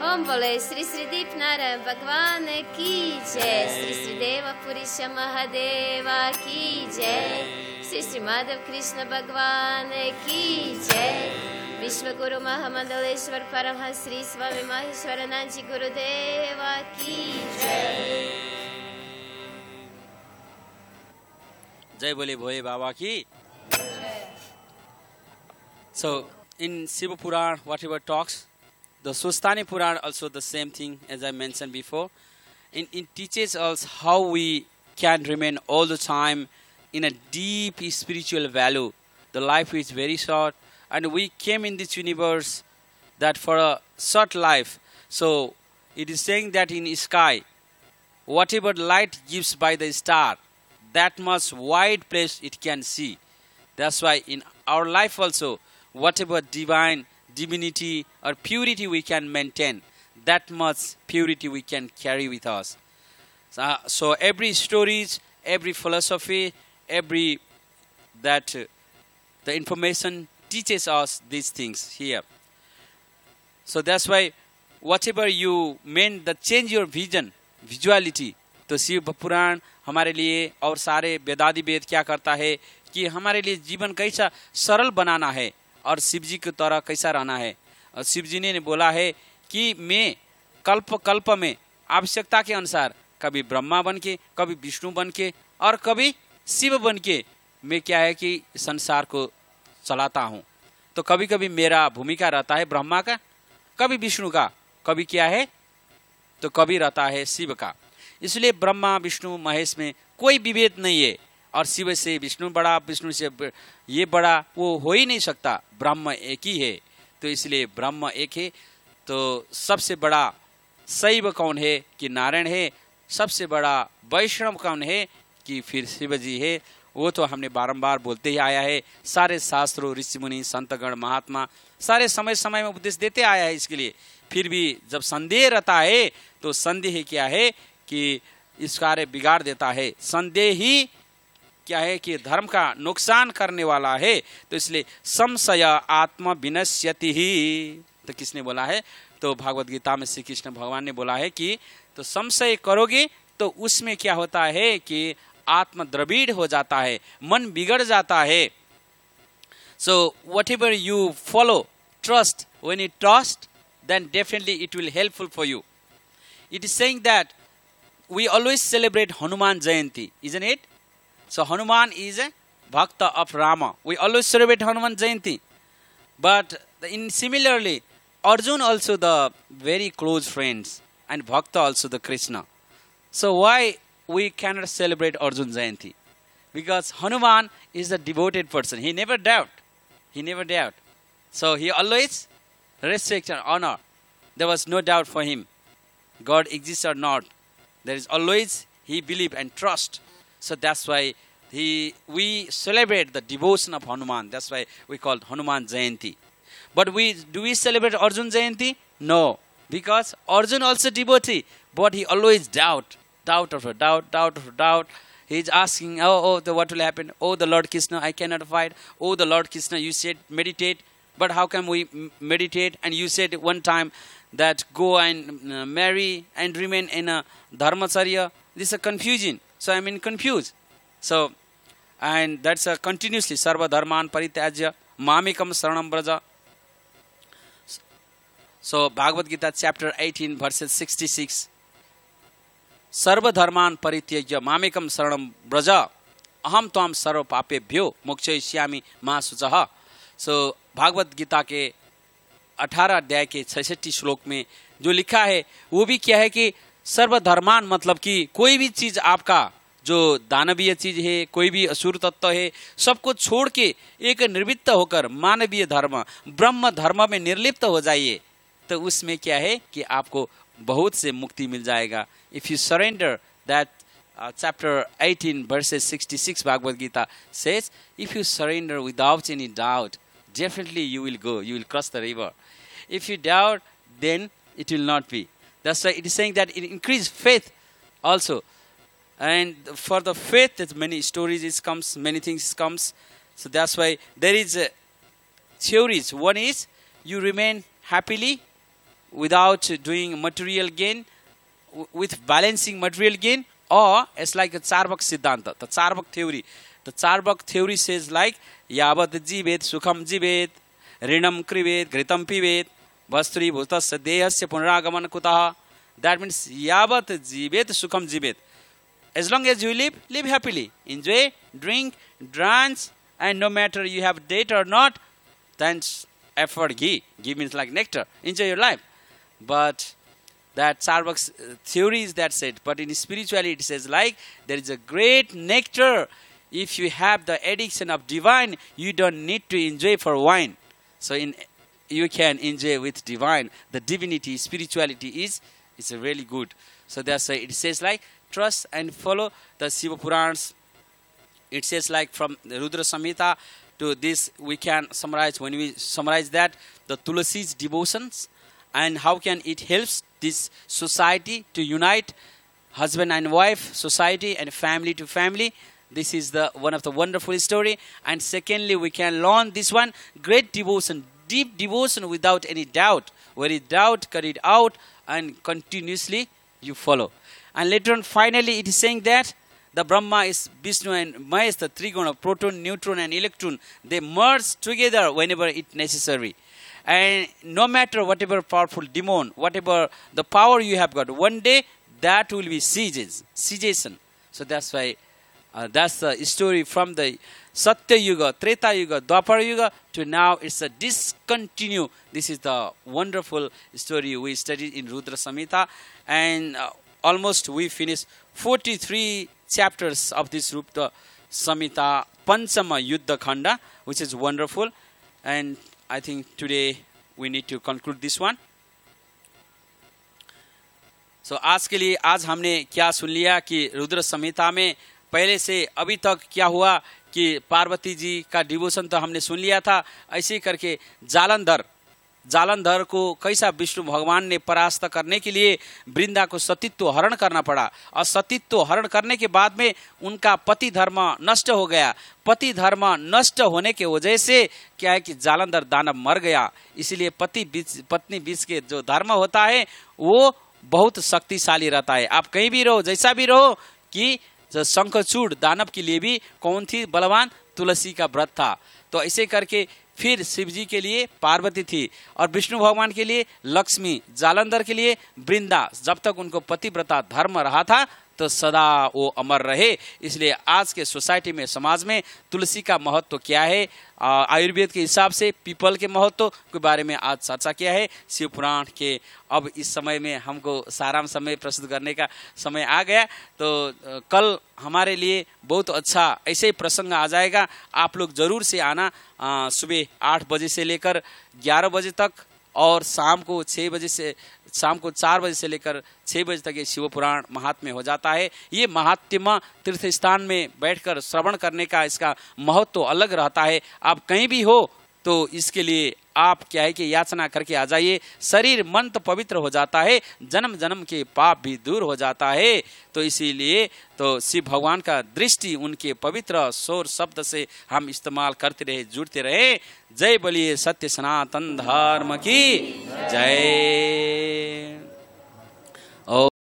ओम बोले श्री श्री दीप नारायण भगवान की जय, श्री श्री देव पुरुष महादेव की जय, श्री श्री माधव कृष्ण भगवान की जय, विश्व गुरु महामंडलेश्वर परमहंस श्री स्वामी महेश्वरानंद जी गुरुदेव की जय। जय बोले भोले बाबा की। So in Shiva Puran, whatever talks, the Sustani Puran also the same thing as I mentioned before. It teaches us how we can remain all the time in a deep spiritual value. The life is very short, and we came in this universe that for a short life. So it is saying that in sky, whatever light gives by the star, that much wide place it can see. That's why in our life also, whatever divinity or purity we can maintain, that much purity we can carry with us. So every stories, every philosophy, the information teaches us these things here. So that's why whatever you mean, the change your visuality. तो शिव पुराण हमारे लिए और सारे वेदादि वेद क्या करता है कि हमारे लिए जीवन कैसा सरल बनाना है और शिव जी की तरह कैसा रहना है। और शिव जी ने बोला है कि मैं कल्प कल्प में आवश्यकता के अनुसार कभी ब्रह्मा बन के, कभी विष्णु बन के और कभी शिव बन के मैं क्या है कि संसार को चलाता हूँ। तो कभी कभी मेरा भूमिका रहता है ब्रह्मा का, कभी विष्णु का, कभी क्या है तो कभी रहता है शिव का। इसलिए ब्रह्मा विष्णु महेश में कोई विभेद नहीं है और शिव से विष्णु बड़ा, विष्णु से ये बड़ा, वो हो ही नहीं सकता। ब्रह्म एक ही है। तो इसलिए ब्रह्म एक है। तो सबसे बड़ा शैव कौन है कि नारायण है, सबसे बड़ा वैष्णव कौन है कि फिर शिव जी है। वो तो हमने बारंबार बोलते ही आया है। सारे शास्त्रों, ऋषि मुनि, संतगण, महात्मा सारे समय समय में उपदेश देते आया है। इसके लिए फिर भी जब संदेह रहता है तो संदेह क्या है कि इस कार्य बिगाड़ देता है। संदेह ही क्या है कि धर्म का नुकसान करने वाला है। तो इसलिए संशय आत्मा विनश्यति ही। तो किसने बोला है? तो भागवत गीता में श्री कृष्ण भगवान ने बोला है कि तो संशय करोगे तो उसमें क्या होता है कि आत्मा द्रविड़ हो जाता है, मन बिगड़ जाता है। So what ever you follow, trust, when you trust then definitely it will helpful for you. It is saying that we always celebrate Hanuman Jayanti, isn't it? So Hanuman is a bhakta of Rama. We always celebrate Hanuman Jayanti. But in similarly, Arjun also the very close friends and bhakta also the Krishna. So why we cannot celebrate Arjun Jayanti? Because Hanuman is a devoted person. He never doubt. He never doubt. So he always respect and honor. There was no doubt for him. God exists or not. There is always he believe and trust. So that's why we celebrate the devotion of Hanuman. That's why we call Hanuman Jayanti. But do we celebrate Arjun Jayanti? No. Because Arjun also devotee. But he always doubt. Doubt. He is asking, what will happen? Oh, the Lord Krishna, I cannot fight. Oh, the Lord Krishna, you said meditate. But how can we meditate? And you said one time that go and marry and remain in a dharmacharya. This is a confusion. So I mean confused. So, and that's a continuously sarva dharman parityajya mamikam saranam braja. So Bhagavad Gita chapter 18 verses 66. Sarva dharman parityajya mamikam saranam braja aham tvam sarva papebhyo mokshayishyami ma suchaha. So Bhagavat Gita के 18 अध्याय के 66 श्लोक में जो लिखा है वो भी क्या है कि सर्वधर्मान मतलब कि कोई भी चीज आपका जो दानवीय चीज है, कोई भी असुर तत्व है, सबको छोड़ के एक निर्वित्त होकर मानवीय धर्म, ब्रह्म धर्म में निर्लिप्त हो जाइए। तो उसमें क्या है कि आपको बहुत से मुक्ति मिल जाएगा। If you surrender that chapter 18 verses 66 Bhagavad Gita says, if you surrender without any doubt, definitely you will go, you will cross the river. If you doubt, then it will not be. That's why it is saying that it increases faith also. And for the faith, there's many stories comes, many things comes. So that's why there is theories. One is you remain happily without doing material gain, with balancing material gain, or it's like a Charvak Siddhanta, the Charvak theory. The Charvak theory says like, Yavat jivet sukham jivet, rinam krivet, gritam pivet, vastri bhutasya dehasya punaragaman kutaha. That means, Yavat jivet sukham jivet. As long as you live, live happily. Enjoy, drink, dance, and no matter you have date or not, then effort ghee. Ghee means like nectar. Enjoy your life. But that Charvak's theory is that said. But in spirituality it says like, there is a great nectar. If you have the addiction of divine, you don't need to enjoy for wine. So you can enjoy with divine. The divinity, spirituality is really good. So that's why it says like, trust and follow the Shiva Purans. It says like from the Rudra Samhita to this, we can summarize, when we summarize that, the Tulasi's devotions and how can it helps this society to unite, husband and wife, society and family to family. This is the one of the wonderful story. And secondly, we can learn this one, great devotion, deep devotion without any doubt. Where is doubt, cut it out and continuously you follow. And later on, finally, it is saying that the Brahma is Vishnu and Mahesh, the Triguna, proton, neutron and electron. They merge together whenever it necessary. And no matter whatever powerful demon, whatever the power you have got, one day that will be cessation. So that's why, that's the story from the Satya Yuga, Treta Yuga, Dwapara Yuga to now it's a discontinue. This is the wonderful story we studied in Rudra Samhita. And almost we finished 43 chapters of this Rudra Samhita Panchama Yuddha Khanda, which is wonderful. And I think today we need to conclude this one. So आज के लिए आज हमने क्या सुन लिया कि रुद्र संहिता में पहले से अभी तक क्या हुआ कि पार्वती जी का डिवोशन तो हमने सुन लिया था। ऐसे करके जालंधर को कैसा विष्णु भगवान ने परास्त करने के लिए वृंदा को सतीत्व हरण करना पड़ा और सतीत्व हरण करने के बाद में उनका पति धर्म नष्ट हो गया। पति धर्म नष्ट होने के वजह से क्या है कि जालंधर दानव मर गया। इसलिए पत्नी बीच के जो धर्म होता है वो बहुत शक्तिशाली रहता है। आप कहीं भी रहो, जैसा भी रहो, कि शंखचूड़ दानव के लिए भी कौन थी बलवान? तुलसी का व्रत था। तो ऐसे करके फिर शिव जी के लिए पार्वती थी और विष्णु भगवान के लिए लक्ष्मी, जालंधर के लिए वृंदा। जब तक उनको पतिव्रता धर्म रहा था तो सदा वो अमर रहे। इसलिए आज के सोसाइटी में, समाज में तुलसी का महत्व क्या है, आयुर्वेद के हिसाब से पीपल के महत्व के बारे में आज चर्चा किया है शिव पुराण के। अब इस समय में हमको सारांश समय प्रस्तुत करने का समय आ गया। तो कल हमारे लिए बहुत अच्छा ऐसे ही प्रसंग आ जाएगा। आप लोग जरूर से आना। सुबह 8 बजे से लेकर 11 बजे तक और शाम को 4 बजे से लेकर 6 बजे तक ये शिव पुराण महात्म्य हो जाता है। ये महात्म्य तीर्थ स्थान में बैठकर श्रवण करने का इसका महत्व अलग रहता है। आप कहीं भी हो तो इसके लिए आप क्या है कि याचना करके आ जाइए। शरीर मन तो पवित्र हो जाता है, जन्म जन्म के पाप भी दूर हो जाता है। तो इसीलिए तो शिव भगवान का दृष्टि उनके पवित्र शोर शब्द से हम इस्तेमाल करते रहे, जुड़ते रहे। जय बोलिए सत्य सनातन धर्म की जय।